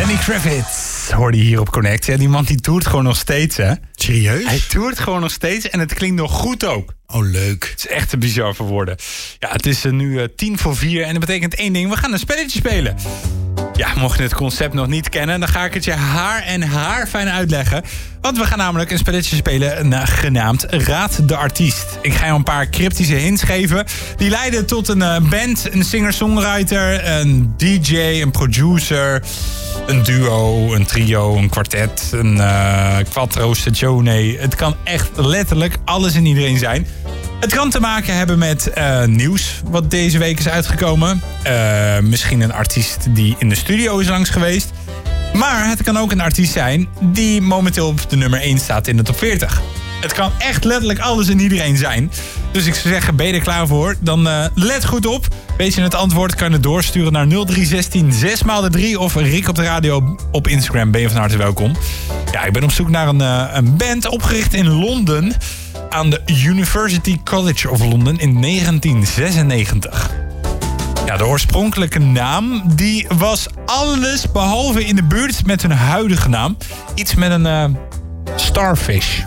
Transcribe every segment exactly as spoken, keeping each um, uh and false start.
Lenny Kravitz hoorde je hier op Connect. Ja, die man die toert gewoon nog steeds, hè? Serieus? Hij toert gewoon nog steeds en het klinkt nog goed ook. Oh, leuk. Het is echt te bizar voor woorden. Ja, het is nu uh, tien voor vier en dat betekent één ding. We gaan een spelletje spelen. Ja, mocht je het concept nog niet kennen, dan ga ik het je haar en haar fijn uitleggen. Want we gaan namelijk een spelletje spelen uh, genaamd Raad de Artiest. Ik ga je een paar cryptische hints geven. Die leiden tot een uh, band, een singer-songwriter, een D J, een producer, een duo, een trio, een kwartet, een uh, quattro stagione. Het kan echt letterlijk alles en iedereen zijn. Het kan te maken hebben met uh, nieuws wat deze week is uitgekomen. Uh, misschien een artiest die in de studio is langs geweest. Maar het kan ook een artiest zijn die momenteel op de nummer één staat in de top veertig. Het kan echt letterlijk alles en iedereen zijn. Dus ik zou zeggen, ben je er klaar voor? Dan uh, let goed op. Weet je het antwoord, kan je het doorsturen naar nul drie zestien zes maal de drie... of Rick op de radio op Instagram. Ben je van harte welkom. Ja, ik ben op zoek naar een, uh, een band opgericht in Londen aan de University College of London in negentien zesennegentig. Ja, de oorspronkelijke naam die was alles behalve in de buurt met hun huidige naam. Iets met een uh, starfish.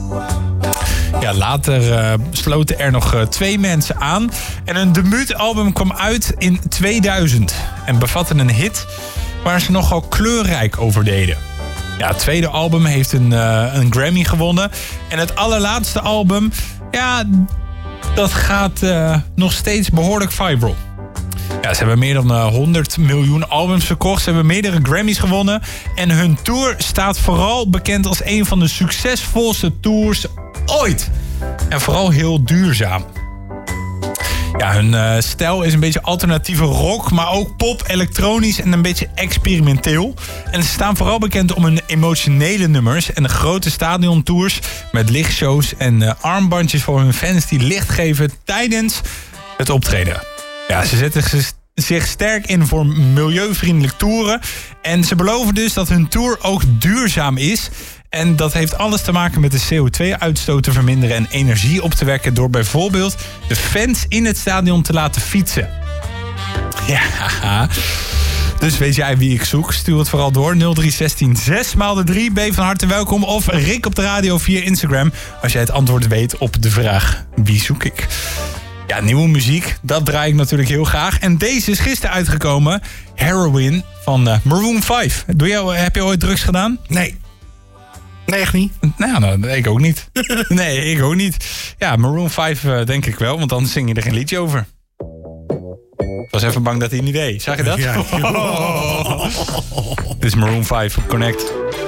Ja, later uh, sloten er nog uh, twee mensen aan. En een debuutalbum kwam uit in tweeduizend. En bevatte een hit waar ze nogal kleurrijk over deden. Ja, het tweede album heeft een, uh, een Grammy gewonnen. En het allerlaatste album, ja, dat gaat uh, nog steeds behoorlijk viral. Ja, ze hebben meer dan uh, honderd miljoen albums verkocht. Ze hebben meerdere Grammys gewonnen. En hun tour staat vooral bekend als een van de succesvolste tours ooit. En vooral heel duurzaam. Ja, hun uh, stijl is een beetje alternatieve rock, maar ook pop, elektronisch en een beetje experimenteel. En ze staan vooral bekend om hun emotionele nummers en de grote stadiontours met lichtshows en uh, armbandjes voor hun fans die licht geven tijdens het optreden. Ja, ze zetten zich sterk in voor milieuvriendelijk toeren. En ze beloven dus dat hun tour ook duurzaam is. En dat heeft alles te maken met de C O twee uitstoot te verminderen en energie op te wekken door bijvoorbeeld de fans in het stadion te laten fietsen. Ja, dus weet jij wie ik zoek? Stuur het vooral door. nul drie zestien zes maal de drie. Ben van harte welkom. Of Rick op de radio via Instagram. Als jij het antwoord weet op de vraag wie zoek ik? Ja, nieuwe muziek, dat draai ik natuurlijk heel graag. En deze is gisteren uitgekomen. Heroin van uh, Maroon vijf. Doe jij, heb je ooit drugs gedaan? Nee. Nee, echt niet. Nou, nou ik ook niet. Nee, ik ook niet. Ja, Maroon vijf uh, denk ik wel, want anders zing je er geen liedje over. Ik was even bang dat hij niet deed. Zag je dat? Ja. Dit is Maroon vijf op Connect.